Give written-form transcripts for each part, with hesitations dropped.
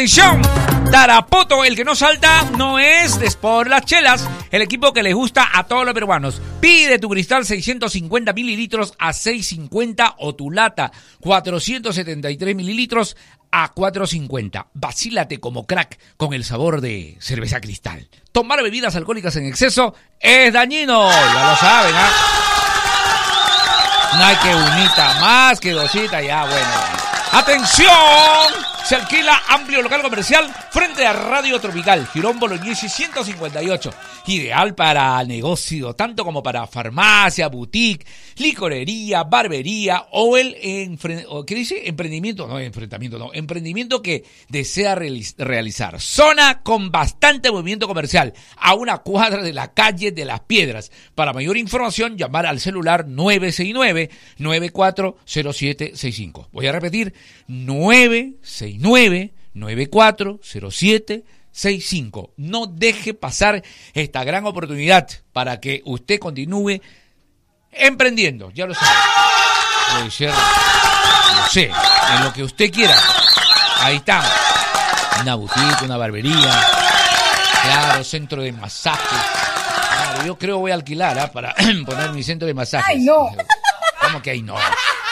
Atención, Tarapoto, el que no salta no es por las chelas, el equipo que les gusta a todos los peruanos. Pide tu cristal 650 mililitros a 6.50 o tu lata 473 mililitros a 4.50. Vacílate como crack con el sabor de cerveza Cristal. Tomar bebidas alcohólicas en exceso es dañino, ya lo saben, ¿ah? No hay que unita, más que dosita, ya bueno. ¡Atención! Se alquila amplio local comercial frente a Radio Tropical, Girón Bolognesi 158. Ideal para negocio, tanto como para farmacia, boutique, licorería, barbería o ¿qué dice? Emprendimiento que desea realizar. Zona con bastante movimiento comercial, a una cuadra de la calle de las Piedras. Para mayor información, llamar al celular 969-940765. Voy a repetir, 969-940765. No deje pasar esta gran oportunidad para que usted continúe emprendiendo. Ya lo sabe. Puede ser, no sé, en lo que usted quiera. Ahí está. Una boutique, una barbería. Claro, centro de masajes. Claro, yo creo voy a alquilar para poner mi centro de masajes. ¡Ay, no! ¿Cómo que ahí no?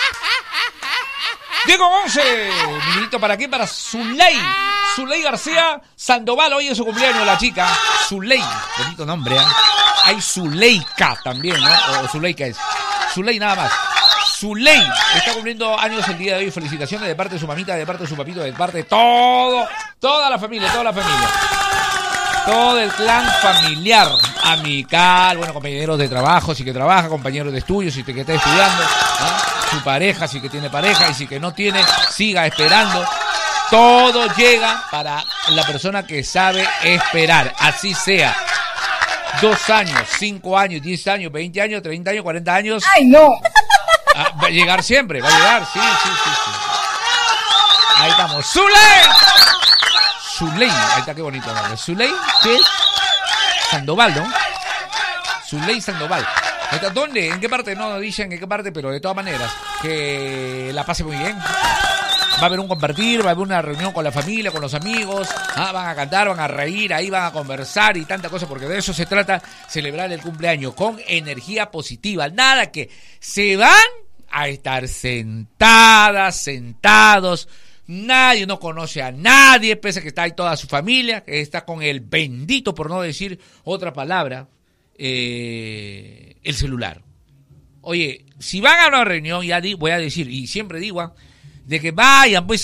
Diego 11, minutito para qué, para Zuley García Sandoval, hoy es su cumpleaños la chica, Zuley, bonito nombre, ¿eh? Hay Zuleika también, ¿no? O Zuleika es, Zuley nada más. Zuley está cumpliendo años el día de hoy, felicitaciones de parte de su mamita, de parte de su papito, de parte de toda la familia. Todo el clan familiar, amical, bueno, compañeros de trabajo, si que trabaja, compañeros de estudio, si que está estudiando, ¿no? Su pareja, si que tiene pareja, y si que no tiene, siga esperando. Todo llega para la persona que sabe esperar, así sea. 2 años, 5 años, 10 años, 20 años, 30 años, 40 años. ¡Ay, no! Va a llegar siempre, va a llegar, sí. Ahí estamos. Zuley, ahí está, qué bonito nombre. Zuley, ¿qué es? Sandoval, ¿no? Zuley Sandoval. ¿Dónde? ¿En qué parte? No dicen en qué parte, pero de todas maneras, que la pase muy bien. Va a haber un compartir, va a haber una reunión con la familia, con los amigos, van a cantar, van a reír, ahí van a conversar y tanta cosa, porque de eso se trata, celebrar el cumpleaños con energía positiva. Nada que se van a estar sentados, nadie no conoce a nadie, pese a que está ahí toda su familia, que está con el bendito, por no decir otra palabra, el celular. Oye, si van a una reunión, ya voy a decir, y siempre digo, de que vayan pues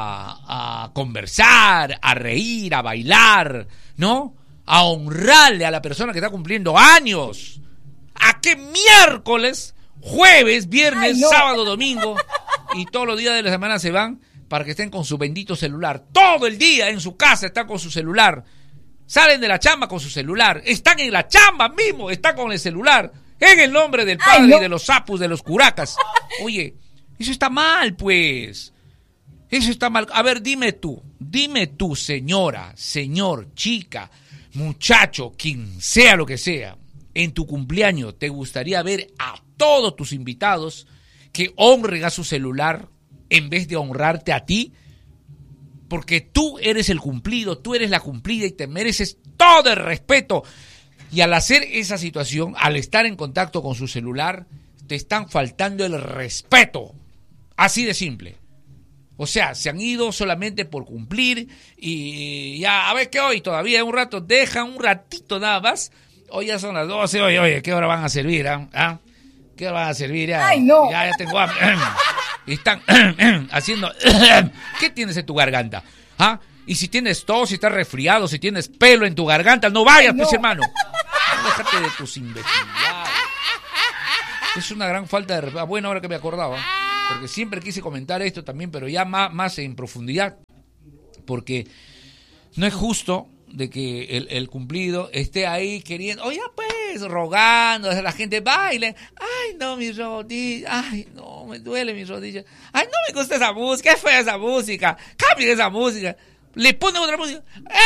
a conversar, a reír, a bailar, ¿no? A honrarle a la persona que está cumpliendo años. ¿A qué miércoles, jueves, viernes, Ay, no, sábado, domingo y todos los días de la semana se van para que estén con su bendito celular? Todo el día en su casa están con su celular. Salen de la chamba con su celular. Están en la chamba mismo, están con el celular. En el nombre del Padre, Ay, no, y de los sapos, de los curacas. Oye, eso está mal, pues. Eso está mal. A ver, dime tú, señora, señor, chica, muchacho, quien sea lo que sea, en tu cumpleaños, ¿te gustaría ver a todos tus invitados que honren a su celular en vez de honrarte a ti? Porque tú eres el cumplido, tú eres la cumplida y te mereces todo el respeto. Y al hacer esa situación, al estar en contacto con su celular, te están faltando el respeto. Así de simple. O sea, se han ido solamente por cumplir y ya, a ver qué hoy, todavía un rato, dejan un ratito nada más. Hoy ya son las 12, oye, ¿qué hora van a servir? ¿Ah? ¿Qué hora van a servir? Ya, ¡ay, no! Ya tengo hambre. Y están haciendo... ¿Qué tienes en tu garganta? ¿Ah? Y si tienes tos, si estás resfriado, si tienes pelo en tu garganta, no vayas, pues, hermano. No, déjate de tus imbecilidades. Es una gran falta de respeto. Bueno, ahora que me acordaba, porque siempre quise comentar esto también, pero ya más en profundidad, porque no es justo de que el cumplido esté ahí queriendo, oye, pues, rogando, a la gente baile. Ay, no, mis rodillas, ay, no, me duele mis rodillas. Ay, no me gusta esa música, es fea esa música, cambien esa música. Le ponen otra música,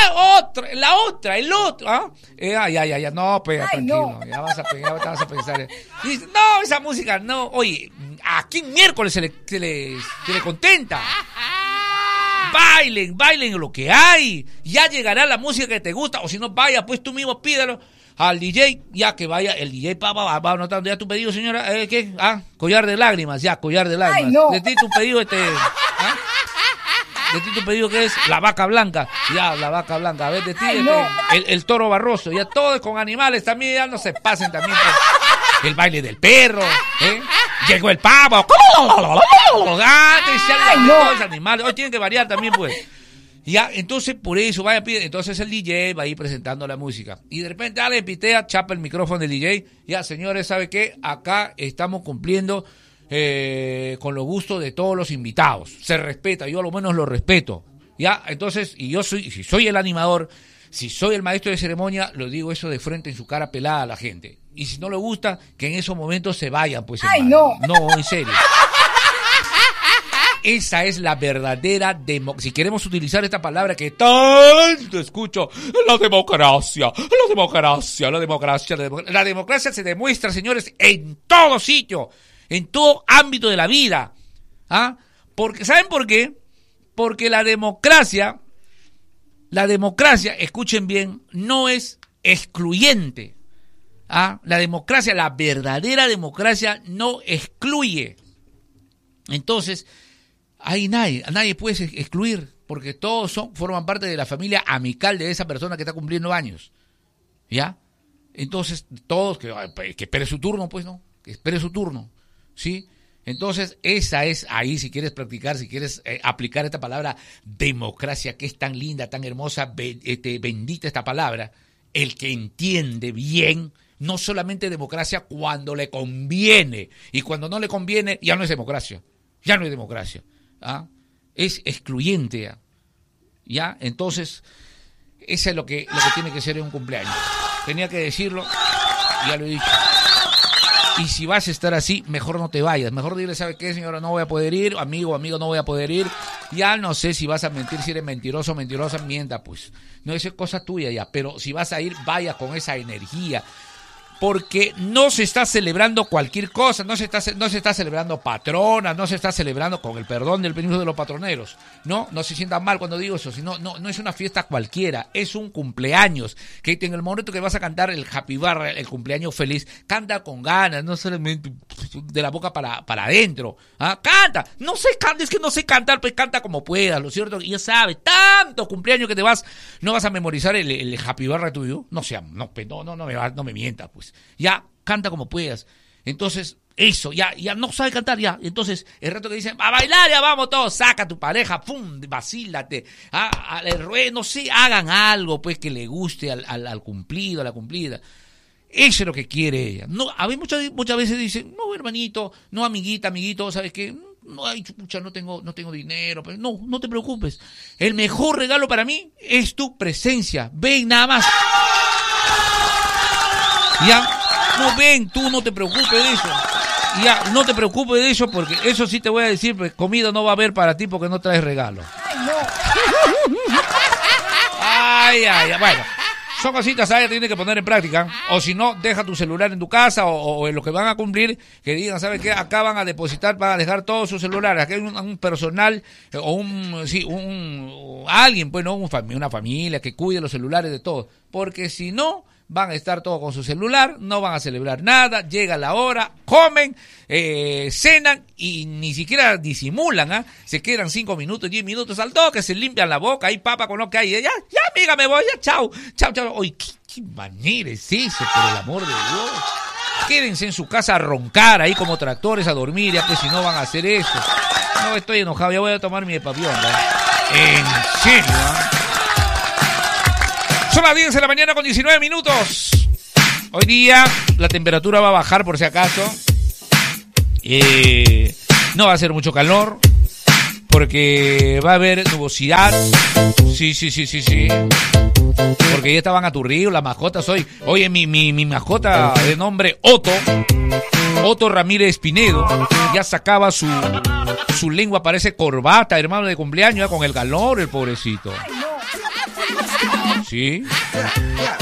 el otro, ¿ah? Ya, no, pues, tranquilo, no. Ya vas a pensar. Y dice, no, esa música, no, oye, ¿a quién miércoles se le contenta? bailen lo que hay. Ya llegará la música que te gusta, o si no, vaya, pues tú mismo pídelo al DJ, ya que vaya, el DJ va anotando ya tu pedido, señora. ¿Qué? Collar de lágrimas, ya, collar de lágrimas. Ay, no. De ti tu pedido, De ti tu pedido que es la vaca blanca, ya, la vaca blanca. A ver, de ti, no. el toro barroso, ya todo con animales también, ya no se pasen también. Pues, el baile del perro, llegó el pavo. Los animales, hoy tienen que variar también, pues. Ya, entonces por eso, vaya, pide. Entonces el DJ va a ir presentando la música. Y de repente, dale, pitea, chapa el micrófono del DJ. Ya, señores, ¿sabe qué? Acá estamos cumpliendo con los gustos de todos los invitados. Se respeta, yo a lo menos lo respeto. Ya, entonces, y yo si soy el animador, si soy el maestro de ceremonia, lo digo eso de frente en su cara pelada a la gente. Y si no le gusta, que en esos momentos se vayan, pues. ¡Ay, no! No, en serio. Esa es la verdadera democracia. Si queremos utilizar esta palabra que tanto escucho, la democracia. La democracia se demuestra, señores, en todo sitio, en todo ámbito de la vida. Porque, ¿saben por qué? Porque la democracia, escuchen bien, no es excluyente. La democracia, la verdadera democracia, no excluye. Entonces, ahí nadie puede excluir, porque todos forman parte de la familia amical de esa persona que está cumpliendo años. ¿Ya? Entonces, todos, que espere su turno, pues, ¿no? Que espere su turno, ¿sí? Entonces, esa es ahí, si quieres practicar, si quieres aplicar esta palabra democracia, que es tan linda, tan hermosa, bendita esta palabra, el que entiende bien, no solamente democracia cuando le conviene, y cuando no le conviene, ya no es democracia. Ya no es democracia. Es excluyente. ¿Ya? Entonces, eso es lo que tiene que ser en un cumpleaños. Tenía que decirlo, ya lo he dicho. Y si vas a estar así, mejor no te vayas. Mejor dile, ¿sabe qué, señora? No voy a poder ir. Amigo, no voy a poder ir. Ya no sé si vas a mentir, si eres mentiroso o mentirosa, mienta, pues. No, eso es cosa tuya ya. Pero si vas a ir, vaya con esa energía. Porque no se está celebrando cualquier cosa, no se está celebrando patronas, no se está celebrando, con el perdón del permiso de los patroneros, no se sientan mal cuando digo eso, sino no es una fiesta cualquiera, es un cumpleaños, que en el momento que vas a cantar el Happy Bar, el cumpleaños feliz, canta con ganas, no solamente de la boca para adentro, canta, es que no sé cantar, pues canta como puedas, lo cierto, y ya sabes, tanto cumpleaños que te vas, no vas a memorizar el Happy Bar tuyo, no me mientas, pues. Ya, canta como puedas. Entonces, eso, ya no sabe cantar, ya. Entonces, el rato que dicen, a bailar, ya vamos todos, saca a tu pareja, pum, vacílate, no sé, hagan algo, pues, que le guste al cumplido, a la cumplida. Eso es lo que quiere ella. No, a mí muchas veces dicen, no, hermanito, no, amiguito, ¿sabes qué? No, ay, pucha, no tengo dinero, pero no te preocupes. El mejor regalo para mí es tu presencia. Ven nada más. Ya, no ven, tú no te preocupes de eso. Ya, no te preocupes de eso, porque eso sí te voy a decir, pues comida no va a haber para ti porque no traes regalo. Ay, bueno. Son cositas, que tienes que poner en práctica. O si no, deja tu celular en tu casa o en lo que van a cumplir, que digan, ¿sabes qué? Acá van a depositar, van a dejar todos sus celulares. Aquí hay un personal o alguien, pues no, una familia que cuide los celulares de todos. Porque si no, van a estar todos con su celular, no van a celebrar nada, llega la hora, comen, cenan y ni siquiera disimulan, se quedan 5 minutos, 10 minutos al toque, se limpian la boca, hay papa con lo que hay, ya amiga, me voy, ya, chao. Oye, ¿qué manera es eso, por el amor de Dios? Quédense en su casa a roncar ahí como tractores, a dormir, ya que si no van a hacer eso. No, estoy enojado, ya voy a tomar mi papión, en serio, Son las 10 de la mañana con 19 minutos. Hoy día la temperatura va a bajar por si acaso. No va a ser mucho calor. Porque va a haber nubosidad. Sí. Porque ya estaban aturdidos las mascotas hoy. Oye, mi mascota de nombre Otto Ramírez Pinedo, ya sacaba su lengua, parece corbata, hermano de cumpleaños, con el calor, el pobrecito. Sí.